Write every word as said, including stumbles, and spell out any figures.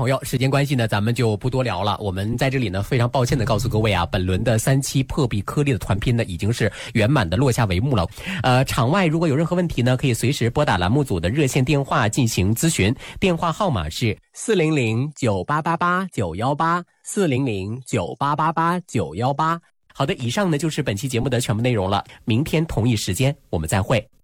朋友，时间关系呢，咱们就不多聊了。我们在这里呢，非常抱歉的告诉各位啊，本轮的三期破壁颗粒的团拼呢，已经是圆满的落下帷幕了。呃，场外如果有任何问题呢，可以随时拨打栏目组的热线电话进行咨询，电话号码是四零零九八八八九幺八四零零九八八八九幺八。好的，以上呢就是本期节目的全部内容了。明天同一时间我们再会。